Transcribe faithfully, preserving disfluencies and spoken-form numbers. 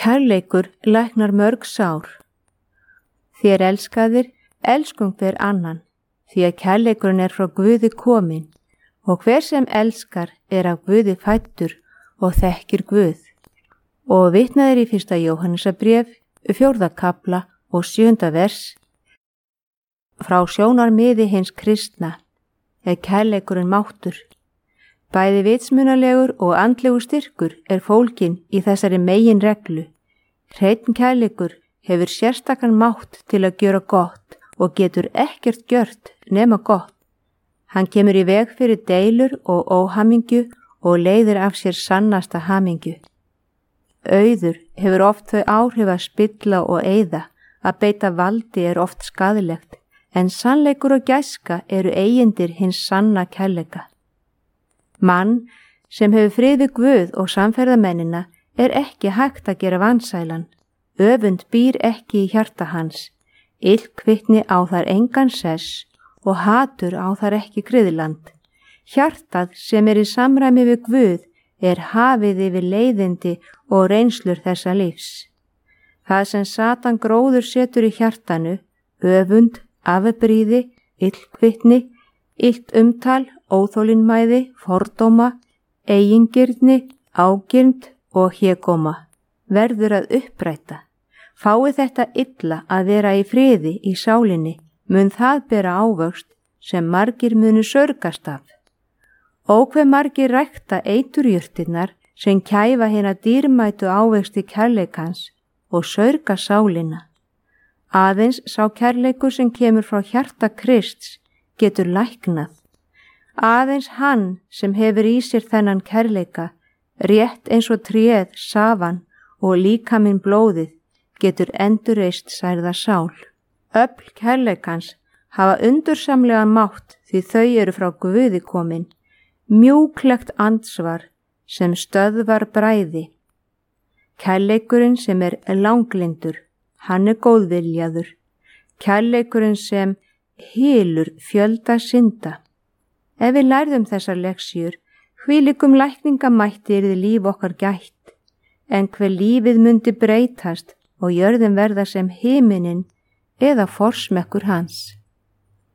Kærleikur læknar mörg sár. Þér elskaðir, elskum hver annan, því að kærleikurinn er frá Guði kominn, og hver sem elskar er af Guði fæddur og þekkir Guð. Og vitnaðir í fyrsta Jóhannesarbréf, fjórða kafla og sjöunda vers. Frá sjónarmiði hins kristna er kærleikurinn máttur. Bæði vitsmunalegur og andlegur styrkur er fólginn í þessari megin reglu. Hreinn kærleikur hefur sérstakan mátt til að gjöra gott og getur ekkert gjört nema gott. Hann kemur í veg fyrir deilur og óhamingju og leiðir af sér sannasta hamingju. Auður hefur oft þau áhrif að spilla og eyða, að beita valdi er oft skaðlegt, en sannleikur og gæska eru eigindir hins sanna kærleika. Mann sem hefur frið við Guð og samferðamennina er ekki hægt að gera vansælan. Öfund býr ekki í hjarta hans. Illkvittni á þar engan sess og hatur á þar ekki griðland. Hjartað sem er í samræmi við Guð er hafið yfir leiðindi og reynslur þessa lífs. Það sem Satan gróður setur í hjartanu, öfund, afbrýði, illkvittni, illt umtal, óþolinmæði, fordóma, eigingirni, ágirnd og hégóma, verður að uppræta. Fái þetta illa að vera í friði í sálinni, mun það bera ávöxt sem margir munu sörgast af. Og hve margir rækta eiturjurtirnar sem kæfa hina dýrmætu ávexti kærleikans og sörga sálina. Aðeins sá kærleikur sem kemur frá hjarta Krists getur læknað. Aðeins hann sem hefur í sér þennan kærleika, rétt eins og tréð, safan og líkaminn blóðið, getur endurreist særða sál. Öfl kærleikans hafa undursamlegan mátt því þau eru frá Guði komin, mjúklegt andsvar sem stöðvar bræði. Kærleikurinn sem er langlindur, hann er góðviljaður. Kærleikurinn sem hylur fjölda synda. Ef við lærðum þessar leksjur, hvílíkum lækningamætti yrði líf okkar gætt, en hver lífið mundi breytast og jörðin verða sem himinin eða forsmekkur hans.